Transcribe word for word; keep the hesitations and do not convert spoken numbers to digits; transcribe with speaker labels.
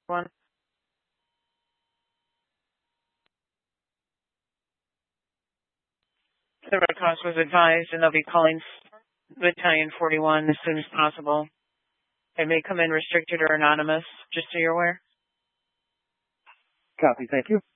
Speaker 1: One. The Red Cross was advised, and they'll be calling Battalion forty-one as soon as possible. It may come in restricted or anonymous, just so you're aware.
Speaker 2: Copy. Thank you.